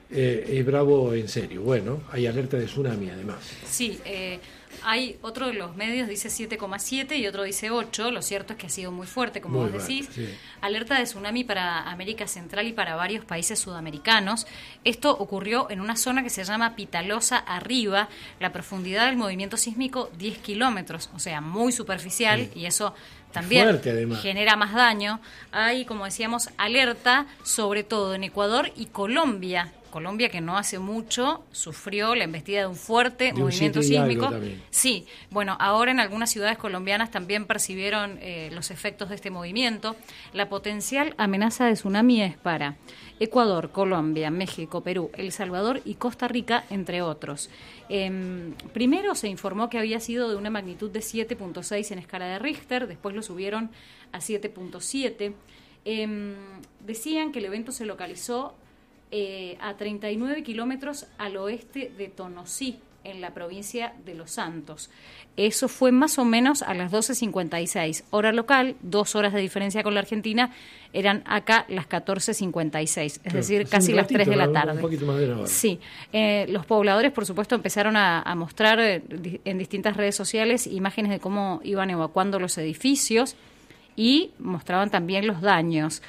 es bravo en serio. Bueno, hay alerta de tsunami además. Sí, hay otro de los medios dice 7,7 y otro dice 8. Lo cierto es que ha sido muy fuerte, como Muy vos decís. fuerte, sí. Alerta de tsunami para América Central y para varios países sudamericanos. Esto ocurrió en una zona que se llama Pitalosa Arriba. La profundidad del movimiento sísmico 10 kilómetros, o sea, muy superficial, y eso también fuerte, genera más daño. Hay, como decíamos, alerta sobre todo en Ecuador y Colombia. Colombia, que no hace mucho sufrió la embestida de un fuerte movimiento sísmico. Sí, bueno, ahora en algunas ciudades colombianas también percibieron los efectos de este movimiento. La potencial amenaza de tsunami es para Ecuador, Colombia, México, Perú, El Salvador y Costa Rica, entre otros. Primero se informó que había sido de una magnitud de 7.6 en escala de Richter, después lo subieron a 7.7. Decían que el evento se localizó a 39 kilómetros al oeste de Tonosí, en la provincia de Los Santos. Eso fue más o menos a las 12:56, hora local, 2 horas de diferencia con la Argentina, eran acá las 14:56, es decir, casi las 3 de la tarde. Un poquito más de la hora. Sí, los pobladores, por supuesto, empezaron a mostrar en distintas redes sociales imágenes de cómo iban evacuando los edificios y mostraban también los daños.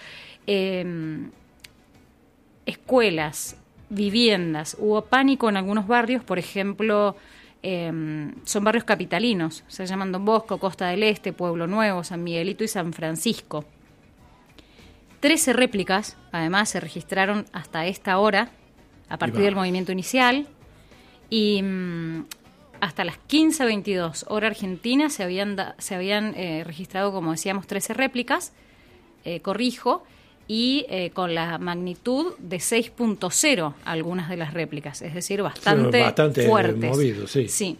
Escuelas, viviendas, hubo pánico en algunos barrios, por ejemplo, son barrios capitalinos, se llaman Don Bosco, Costa del Este, Pueblo Nuevo, San Miguelito y San Francisco. 13 réplicas, además, se registraron hasta esta hora, a partir del movimiento inicial, y hasta las 15:22 hora argentina se habían registrado, como decíamos, 13 réplicas, corrijo, y con la magnitud de 6.0 algunas de las réplicas, es decir, bastante fuertes. Movido, sí. Sí.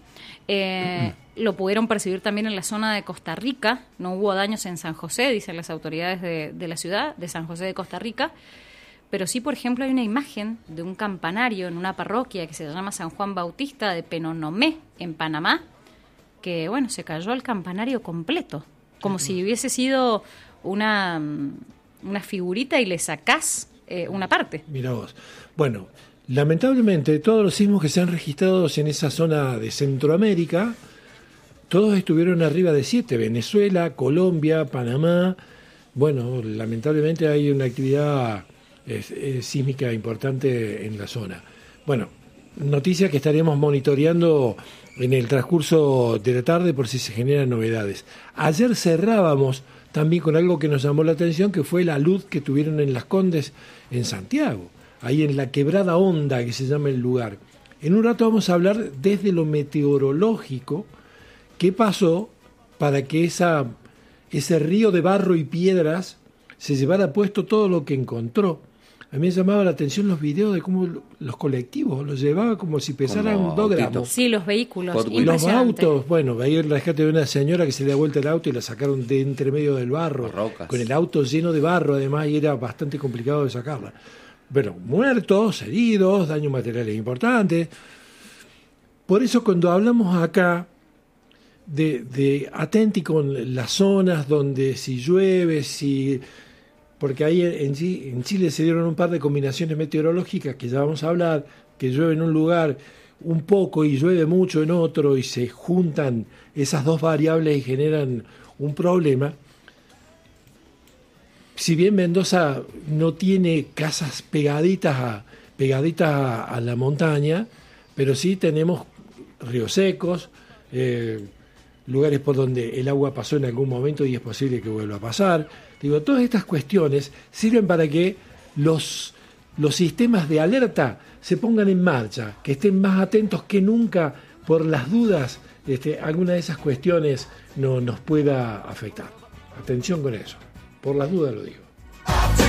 Lo pudieron percibir también en la zona de Costa Rica, no hubo daños en San José, dicen las autoridades de la ciudad, de San José de Costa Rica, pero sí, por ejemplo, hay una imagen de un campanario en una parroquia que se llama San Juan Bautista de Penonomé, en Panamá, que, bueno, se cayó el campanario completo, como si hubiese sido una figurita y le sacás una parte. Mirá vos. Bueno, lamentablemente todos los sismos que se han registrado en esa zona de Centroamérica, todos estuvieron arriba de 7. Venezuela, Colombia, Panamá. Bueno, lamentablemente hay una actividad sísmica importante en la zona. Bueno, noticia que estaremos monitoreando en el transcurso de la tarde por si se generan novedades. Ayer cerrábamos también con algo que nos llamó la atención, que fue la luz que tuvieron en Las Condes, en Santiago, ahí en la Quebrada Honda, que se llama el lugar. En un rato vamos a hablar desde lo meteorológico, qué pasó para que ese río de barro y piedras se llevara puesto todo lo que encontró. A mí me llamaba la atención los videos de cómo los colectivos los llevaban como si pesaran 2 gramos. Sí, los vehículos. Y los autos, bueno, ahí el rescate de una señora que se le da vuelta el auto y la sacaron de entre medio del barro, con el auto lleno de barro además, y era bastante complicado de sacarla. Bueno, muertos, heridos, daños materiales importantes. Por eso cuando hablamos acá de atenti con las zonas donde si llueve, porque ahí en Chile se dieron un par de combinaciones meteorológicas que ya vamos a hablar, que llueve en un lugar un poco y llueve mucho en otro y se juntan esas dos variables y generan un problema. Si bien Mendoza no tiene casas pegaditas a la montaña, pero sí tenemos ríos secos, lugares por donde el agua pasó en algún momento y es posible que vuelva a pasar. Digo, todas estas cuestiones sirven para que los sistemas de alerta se pongan en marcha, que estén más atentos que nunca por las dudas, alguna de esas cuestiones no nos pueda afectar. Atención con eso, por las dudas lo digo.